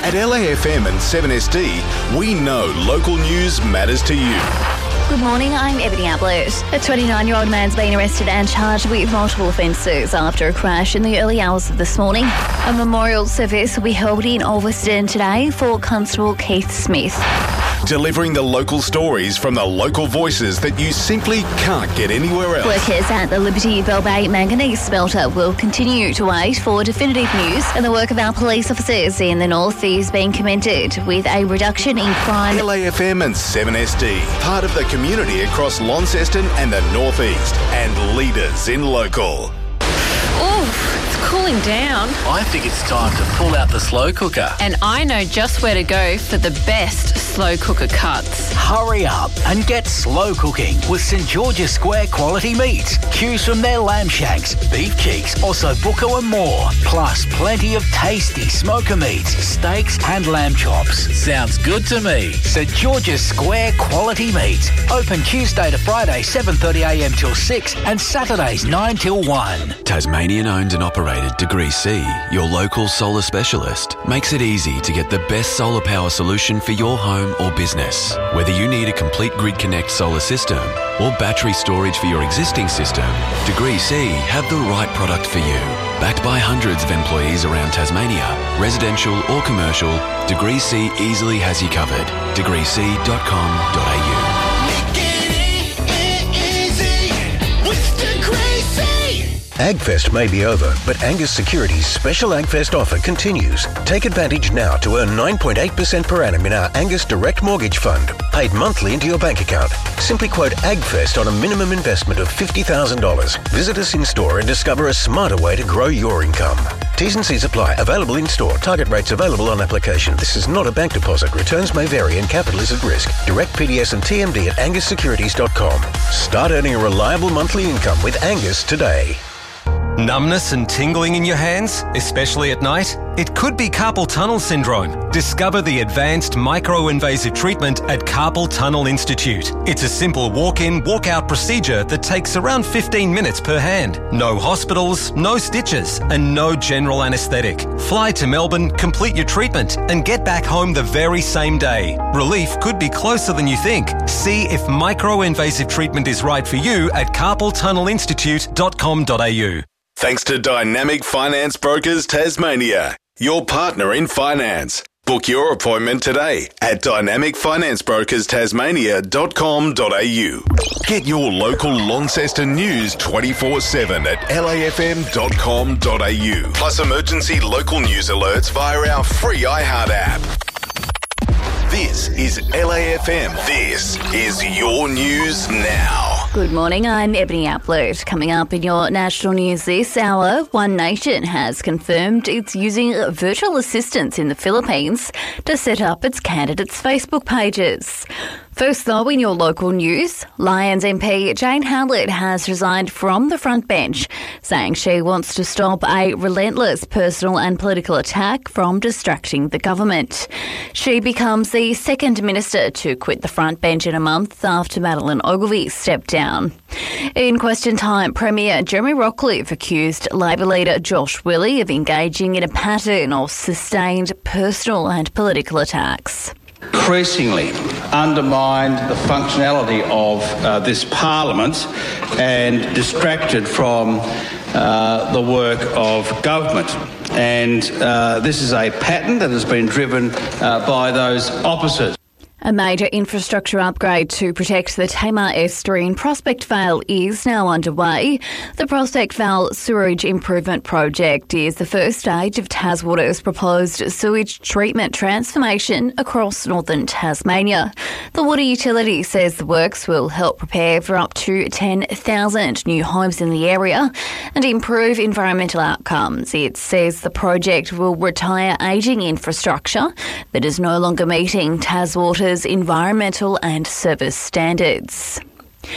At LAFM and 7SD, we know local news matters to you. Good morning, I'm Ebony Ablett. A 29-year-old man's been arrested and charged with multiple offences after a crash in the early hours of this morning. A memorial service will be held in Ulverston today for Constable Keith Smith. Delivering the local stories from the local voices that you simply can't get anywhere else. Workers at the Liberty Bell Bay Manganese Smelter will continue to wait for definitive news, and the work of our police officers in the north is being commended with a reduction in crime. LAFM and 7SD, part of the community across Launceston and the northeast, and leaders in local. Oof, it's cooling down. I think it's time to pull out the slow cooker. And I know just where to go for the best slow cooker cuts. Hurry up and get slow cooking with St George's Square quality meats. Choose from their lamb shanks, beef cheeks, ossobuco and more. Plus plenty of tasty smoker meats, steaks and lamb chops. Sounds good to me. St George's Square quality meats. Open Tuesday to Friday 7:30am till 6 and Saturdays 9 till 1. Tasmanian owned and operated Degree C, your local solar specialist, makes it easy to get the best solar power solution for your home or business. Whether you need a complete Grid Connect solar system or battery storage for your existing system, Degree C have the right product for you. Backed by hundreds of employees around Tasmania, residential or commercial, Degree C easily has you covered. degreec.com.au. AgFest may be over, but Angus Securities' special AgFest offer continues. Take advantage now to earn 9.8% per annum in our Angus Direct Mortgage Fund, paid monthly into your bank account. Simply quote AgFest on a minimum investment of $50,000. Visit us in store and discover a smarter way to grow your income. T's and C's apply. Available in store. Target rates available on application. This is not a bank deposit. Returns may vary and capital is at risk. Direct PDS and TMD at angussecurities.com. Start earning a reliable monthly income with Angus today. Numbness and tingling in your hands, especially at night? It could be carpal tunnel syndrome. Discover the advanced micro-invasive treatment at Carpal Tunnel Institute. It's a simple walk-in, walk-out procedure that takes around 15 minutes per hand. No hospitals, no stitches, and no general anaesthetic. Fly to Melbourne, complete your treatment, and get back home the very same day. Relief could be closer than you think. See if micro-invasive treatment is right for you at carpaltunnelinstitute.com.au. Thanks to Dynamic Finance Brokers Tasmania, your partner in finance. Book your appointment today at dynamicfinancebrokers.tasmania.com.au. Get your local Launceston news 24/7 at lafm.com.au. Plus emergency local news alerts via our free iHeart app. This is LAFM. This is your news now. Good morning, I'm Ebony Ablett. Coming up in your national news this hour, One Nation has confirmed it's using virtual assistants in the Philippines to set up its candidates' Facebook pages. First, though, in your local news, Lions MP Jane Howlett has resigned from the front bench, saying she wants to stop a relentless personal and political attack from distracting the government. She becomes the second minister to quit the front bench in a month after Madeleine Ogilvie stepped down. In Question Time, Premier Jeremy Rockcliffe accused Labor leader Josh Willey of engaging in a pattern of sustained personal and political attacks. Increasingly undermined the functionality of this parliament and distracted from the work of government. And this is a pattern that has been driven by those opposites. A major infrastructure upgrade to protect the Tamar Estuary in Prospect Vale is now underway. The Prospect Vale Sewerage Improvement Project is the first stage of Taswater's proposed sewage treatment transformation across northern Tasmania. The water utility says the works will help prepare for up to 10,000 new homes in the area and improve environmental outcomes. It says the project will retire ageing infrastructure that is no longer meeting Taswater's environmental and service standards.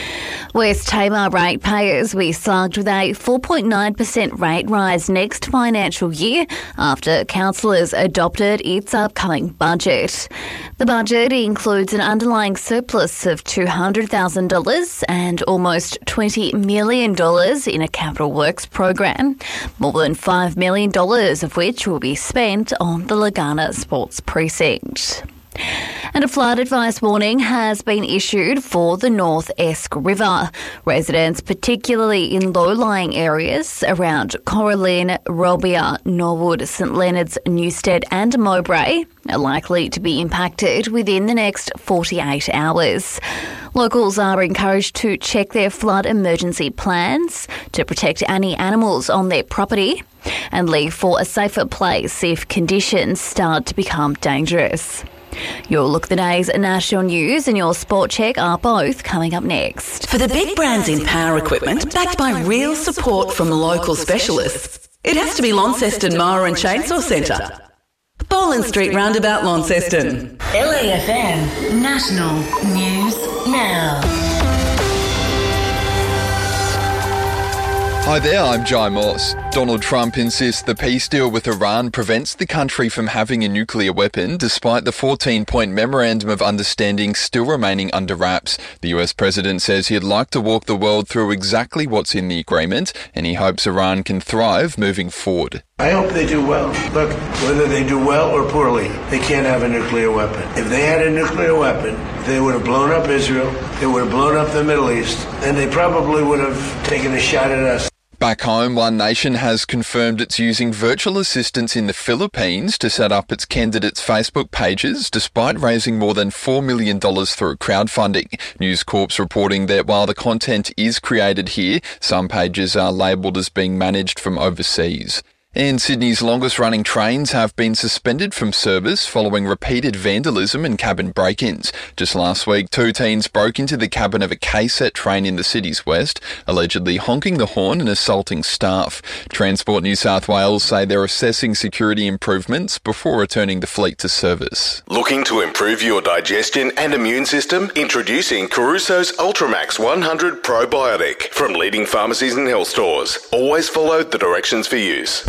West Tamar ratepayers will be slugged with a 4.9% rate rise next financial year after councillors adopted its upcoming budget. The budget includes an underlying surplus of $200,000 and almost $20 million in a capital works program, more than $5 million of which will be spent on the Lagana Sports Precinct. And a flood advice warning has been issued for the North Esk River. Residents, particularly in low-lying areas around Coralline, Robia, Norwood, St Leonards, Newstead and Mowbray, are likely to be impacted within the next 48 hours. Locals are encouraged to check their flood emergency plans to protect any animals on their property and leave for a safer place if conditions start to become dangerous. Your Look at the Day's national news and your Sport Check are both coming up next. For the big brands in power equipment, backed by real support from local specialists, it has to be Launceston Mower and Chainsaw Centre. Boland Street Roundabout, Launceston. LAFM National News Now. Hi there, I'm Jai Morse. Donald Trump insists the peace deal with Iran prevents the country from having a nuclear weapon, despite the 14-point memorandum of understanding still remaining under wraps. The US president says he'd like to walk the world through exactly what's in the agreement, and he hopes Iran can thrive moving forward. I hope they do well. Look, whether they do well or poorly, they can't have a nuclear weapon. If they had a nuclear weapon, they would have blown up Israel, they would have blown up the Middle East, and they probably would have taken a shot at us. Back home, One Nation has confirmed it's using virtual assistants in the Philippines to set up its candidates' Facebook pages, despite raising more than $4 million through crowdfunding. News Corp's reporting that while the content is created here, some pages are labelled as being managed from overseas. And Sydney's longest-running trains have been suspended from service following repeated vandalism and cabin break-ins. Just last week, 2 teens broke into the cabin of a KSET train in the city's west, allegedly honking the horn and assaulting staff. Transport New South Wales say they're assessing security improvements before returning the fleet to service. Looking to improve your digestion and immune system? Introducing Caruso's Ultramax 100 Probiotic from leading pharmacies and health stores. Always follow the directions for use.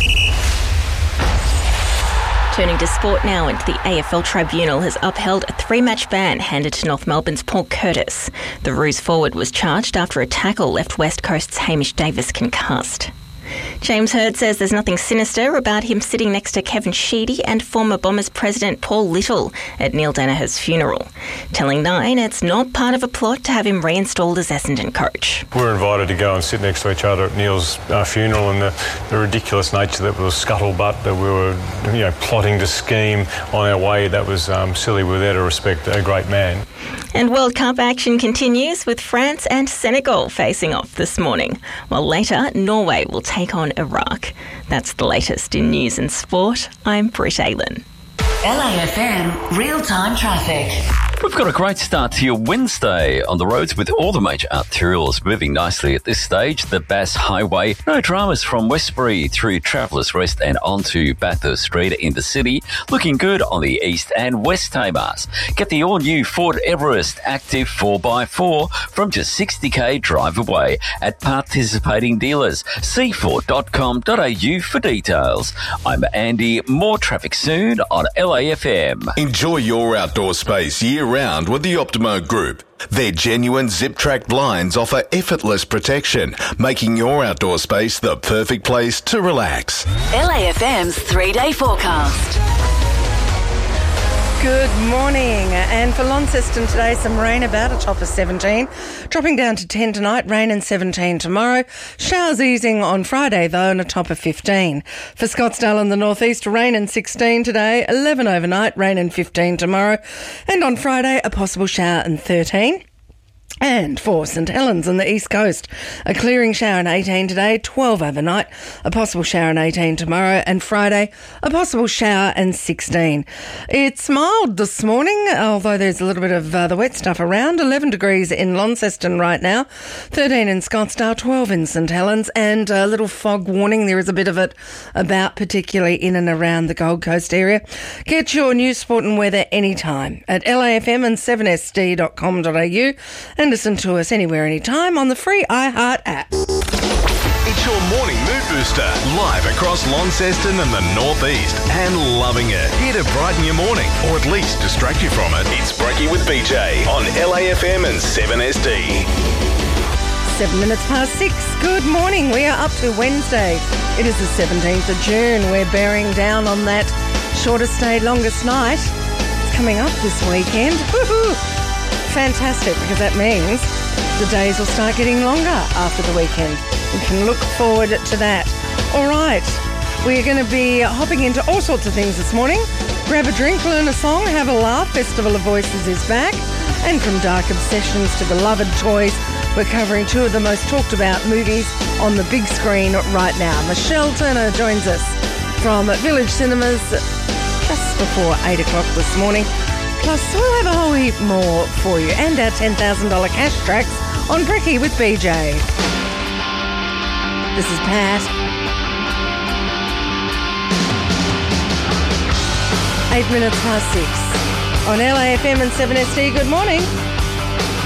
Turning to sport now, and the AFL Tribunal has upheld a 3-match ban handed to North Melbourne's Paul Curtis. The Roos forward was charged after a tackle left West Coast's Hamish Davis concussed. James Hird says there's nothing sinister about him sitting next to Kevin Sheedy and former Bombers president Paul Little at Neil Danaher's funeral, telling Nine it's not part of a plot to have him reinstalled as Essendon coach. We were invited to go and sit next to each other at Neil's funeral, and the ridiculous nature that was scuttlebutt, that we were plotting to scheme on our way, that was silly. We were there to respect a great man. And World Cup action continues with France and Senegal facing off this morning, while later Norway will take on Iraq. That's the latest in news and sport. I'm Britt Aylen. LAFM real-time traffic. We've got a great start to your Wednesday on the roads with all the major arterials moving nicely at this stage. The Bass Highway, no dramas from Westbury through Travellers Rest and onto Bathurst Street in the city. Looking good on the east and west Tamars. Get the all-new Ford Everest Active 4x4 from just $60k drive away at participating dealers. c4.com.au for details. I'm Andy. More traffic soon on LAFM. Enjoy your outdoor space year-round with the Optimo Group. Their genuine zip-track blinds offer effortless protection, making your outdoor space the perfect place to relax. LAFM's 3-day forecast. Good morning, and for Launceston today, some rain about a top of 17, dropping down to 10 tonight, rain and 17 tomorrow. Showers easing on Friday though, and a top of 15. For Scottsdale and the northeast, rain and 16 today, 11 overnight, rain and 15 tomorrow, and on Friday a possible shower and 13. And for St Helens on the east coast, a clearing shower and 18 today, 12 overnight, a possible shower and 18 tomorrow, and Friday, a possible shower and 16. It's mild this morning, although there's a little bit of the wet stuff around. 11 degrees in Launceston right now, 13 in Scottsdale, 12 in St Helens, and a little fog warning. There is a bit of it about, particularly in and around the Gold Coast area. Get your news, sport and weather anytime at LAFM and 7sd.com.au and listen to us anywhere, anytime on the free iHeart app. It's your morning mood booster, live across Launceston and the Northeast, and loving it. Here to brighten your morning, or at least distract you from it. It's Brekkie with BJ on LAFM and 7SD. 7 minutes past 6. Good morning. We are up to Wednesday. It is the 17th of June. We're bearing down on that shortest day, longest night. It's coming up this weekend. Woohoo! Fantastic, because that means the days will start getting longer after the weekend. We can look forward to that. All right. We're going to be hopping into all sorts of things this morning. Grab a drink, learn a song, have a laugh. Festival of Voices is back. And from dark obsessions to beloved toys, we're covering two of the most talked about movies on the big screen right now. Michelle Turner joins us from Village Cinemas just before 8 o'clock this morning. Plus, we'll have a whole heap more for you and our $10,000 cash tracks on Brekkie with BJ. This is Pat. 8 minutes past 6 on LAFM and 7SD. Good morning.